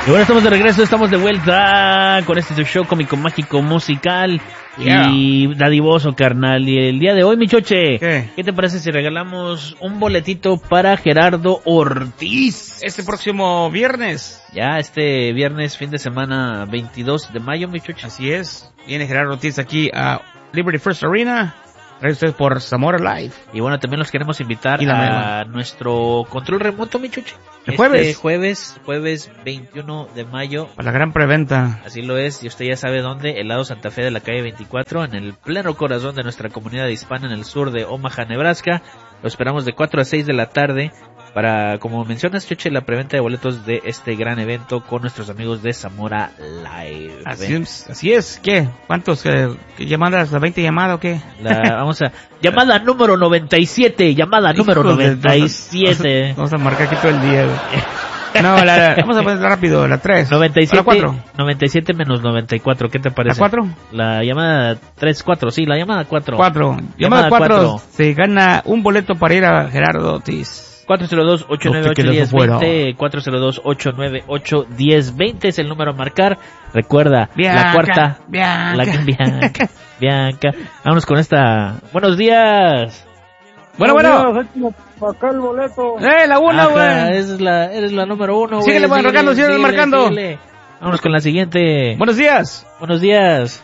bueno, estamos de regreso, estamos de vuelta con este show cómico, mágico, musical y dadivoso, carnal. Y el día de hoy, mi choche, ¿qué te parece si regalamos un boletito para Gerardo Ortiz? Este próximo viernes. Ya, este viernes, fin de semana, 22 de mayo, mi choche. Así es, viene Gerardo Ortiz aquí a Liberty First Arena. Gracias a ustedes por Zamora Live. Y bueno, también los queremos invitar a nuestro control remoto, mi chuche. El jueves 21 de mayo. Para la gran preventa. Así lo es, y usted ya sabe dónde, el lado Santa Fe de la calle 24, en el pleno corazón de nuestra comunidad hispana en el sur de Omaha, Nebraska. Lo esperamos de 4 a 6 de la tarde para, como mencionas, Choche, la preventa de boletos de este gran evento con nuestros amigos de Zamora Live. Así es. ¿Qué? ¿Cuántos llamadas? ¿La 20 llamada o qué? Vamos a... Llamada número 97, llamada número 97. Vamos a marcar aquí todo el día, güey. No, vamos a poner rápido, la 3. 97, la 4. 97 menos 94, ¿qué te parece? ¿La 4? La llamada 3-4, sí, la llamada 4. 4. Llamada 4 se gana un boleto para ir a Gerardo Ortiz. 402-898-1020, 402-898-1020 es el número a marcar. Recuerda, la cuarta, Bianca. Vámonos con esta. Buenos días. Bueno. Acá el boleto. La 1, güey. Eres la número 1, güey. Síguele marcando. Vámonos con la siguiente. Buenos días. Buenos días.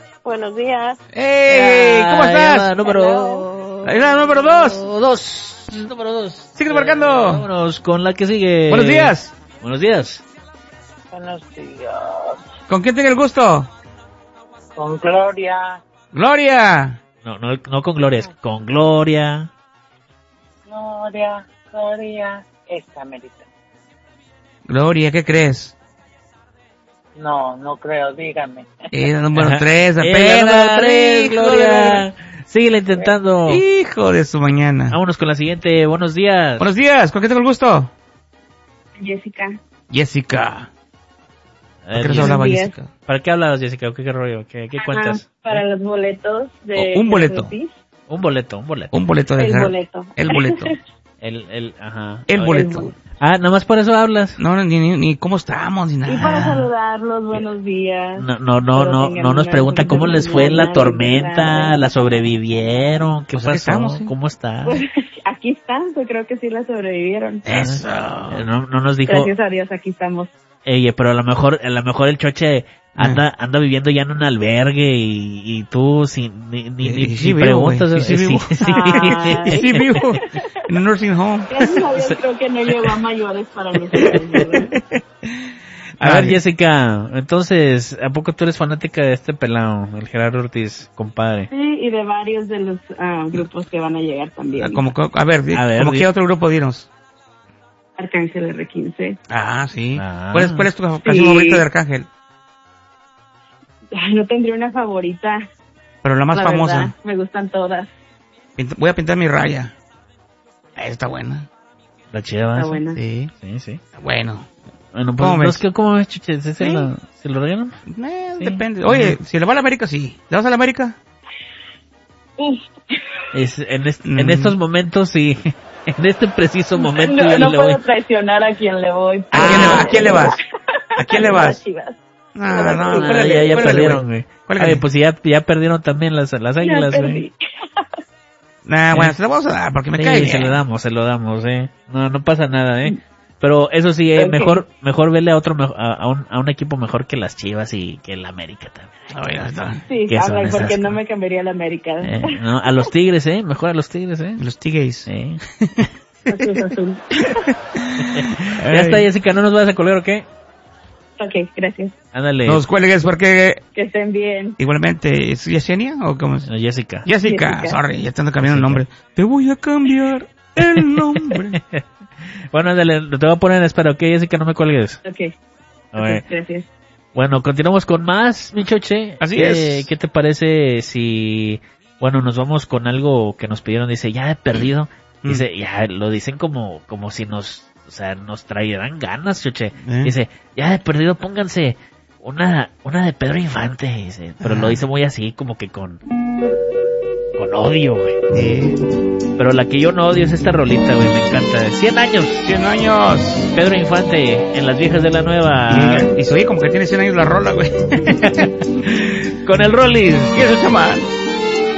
¡Ey! ¿Cómo estás? La número 2. Número 2. Sigue marcando. Vámonos con la que sigue. Buenos días. Buenos días. ¿Con quién tiene el gusto? Con Gloria. Gloria. No con Gloria, es con Gloria. Gloria. Esta merita. Gloria, ¿qué crees? No creo, dígame. Número 3, apenas. Número 3, Gloria. Síguele intentando. Hijo de su mañana. Vámonos con la siguiente. Buenos días. Buenos días. ¿Con quién tengo el gusto? Jessica. ¿Por qué nos hablaba Jessica? ¿Para qué hablabas, Jessica? ¿Qué rollo? ¿Qué cuentas? Para los boletos de... Un boleto. Un boleto. Un boleto de El boleto. El boleto. El boleto. Nada más por eso hablas. No, ni cómo estamos, ni nada. Y para saludarlos, buenos días. No nos pregunta cómo les fue en la tormenta, la sobrevivieron, qué pasó, cómo está. Pues, aquí están, yo creo que sí la sobrevivieron. Eso. No nos dijo. Gracias a Dios, aquí estamos. Pero a lo mejor el choche anda viviendo ya en un albergue y tú ni preguntas. Sí vivo en un nursing home. Gracias a Dios, creo que no llegó a mayores para nosotros. A ver, Jessica, entonces, ¿a poco tú eres fanática de este pelado, el Gerardo Ortiz, compadre? Sí, y de varios de los grupos que van a llegar también. A ver, ¿qué otro grupo dieron? Arcángel R15. Sí. ¿Cuál es tu canción favorita de Arcángel? No tendría una favorita. Pero la más famosa. Verdad, me gustan todas. Voy a pintar mi raya. Está buena. La chida. Está buena. Sí. Está bueno. Bueno, pues, ¿cómo ves, Chuche? ¿Se lo regalan? Depende. Oye, si le va a la América, sí. ¿Le vas a la América? En estos momentos, sí. En este preciso momento no puedo traicionar a quien le voy. ¿A quién le vas? ¿A quién le vas? Ya perdieron, güey. Pues ya perdieron también las águilas, güey. Bueno, se lo vamos a dar porque me cae bien. Se lo damos, No pasa nada, Pero eso sí, mejor verle a un equipo mejor que las Chivas y que el América también. Sí, porque no me cambiaría la América. No, a los Tigres, mejor a los Tigres, Los Tigres. Azul. Ya está, Jessica, ¿no nos vas a colgar o qué? Ok, gracias. Ándale. Nos cuelgues porque... Que estén bien. Igualmente, ¿es Yesenia o cómo es? No, Jessica. Sorry, ya te ando cambiando el nombre. Te voy a cambiar el nombre. Bueno, ándale, te voy a poner en espera, ¿ok, Jessica? No me cuelgues. Ok, gracias. Bueno, continuamos con más, mi choche. Así es. ¿Qué te parece si... Bueno, nos vamos con algo que nos pidieron? Dice, ya he perdido. Dice, ya lo dicen como si nos traerán ganas, choche. Dice, ya he perdido, pónganse una de Pedro Infante, dice. Pero lo dice muy así, como que con... con odio, güey. Pero la que yo no odio es esta rolita, güey, me encanta. 100 años. 100 años. Pedro Infante en Las Viejas de la Nueva. Y se oye como que tiene 100 años la rola, güey. Con el Rollis. ¿Qué es el chamán?